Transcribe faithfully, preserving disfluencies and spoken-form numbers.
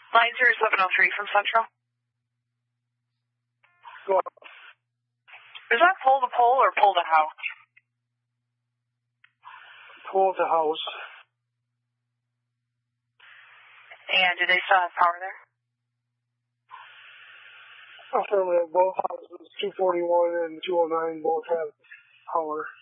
nine zero seven oh three from Central. Go on. Is that pole to pole or pole to house? Pole to house. And do they still have power there? Affirmative. Both houses, two forty-one and two oh nine, both have power.